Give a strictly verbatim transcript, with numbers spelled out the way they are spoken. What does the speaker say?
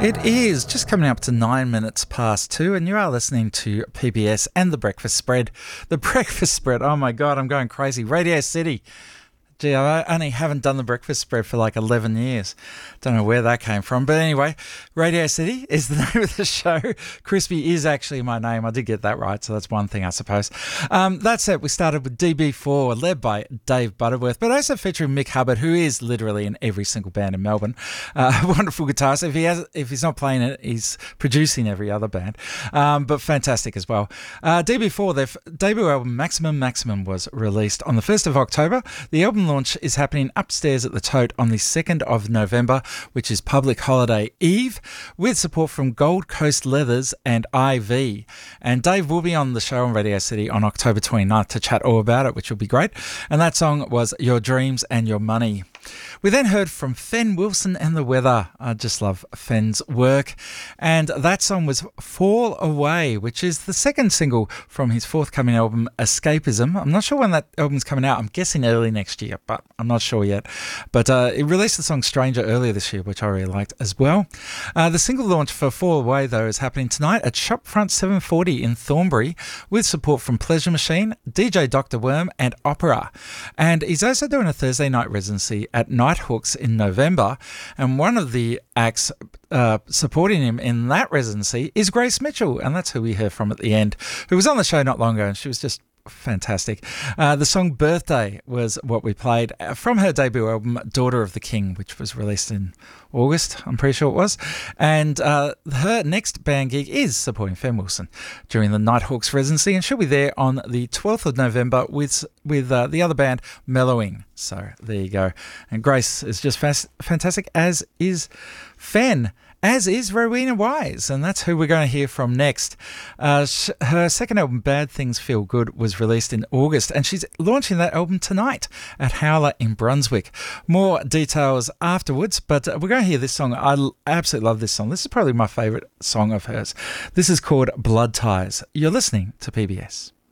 It is just coming up to nine minutes past two, and you are listening to P B S and The Breakfast Spread. The Breakfast Spread, oh my God, I'm going crazy. Radio City. Gee, I only haven't done The Breakfast Spread for like eleven years. Don't know where that came from. But anyway, Radio City is the name of the show. Crispy is actually my name. I did get that right, so that's one thing, I suppose. Um, that's it. We started with D B four, led by Dave Butterworth, but also featuring Mick Hubbard, who is literally in every single band in Melbourne. Uh, wonderful guitarist. If he has, if he's not playing it, he's producing every other band. Um, but fantastic as well. Uh, D B four, their debut album, Maximum Maximum, was released on the first of October. The album launch is happening upstairs at the Tote on the second of November, which is Public Holiday Eve, with support from Gold Coast Leathers and I V. And Dave will be on the show on Radio City on October twenty-ninth to chat all about it, which will be great. And that song was Your Dreams and Your Money. We then heard from Fen Wilson and The Weather. I just love Fen's work. And that song was Fall Away, which is the second single from his forthcoming album, Escapism. I'm not sure when that album's coming out. I'm guessing early next year, but I'm not sure yet. But uh, it released the song Stranger earlier this year, which I really liked as well. Uh, the single launch for Fall Away, though, is happening tonight at Shopfront seven forty in Thornbury, with support from Pleasure Machine, D J Doctor Worm, and Opera. And he's also doing a Thursday night residency at Nighthawks in November, and one of the acts uh, supporting him in that residency is Grace Mitchell, and that's who we heard from at the end, who was on the show not long ago, and she was just fantastic. Uh, the song Birthday was what we played from her debut album Daughter of the King, which was released in August, I'm pretty sure it was. And uh, her next band gig is supporting Fen Wilson during the Nighthawks residency, and she'll be there on the twelfth of November with with uh, the other band Mellowing. So there you go. And Grace is just fast, fantastic, as is Fen. As is Rowena Wise, and that's who we're going to hear from next. Uh, sh- her second album, Bad Things Feel Good, was released in August, and she's launching that album tonight at Howler in Brunswick. More details afterwards, but uh, we're going to hear this song. I l- absolutely love this song. This is probably my favourite song of hers. This is called Blood Ties. You're listening to P B S.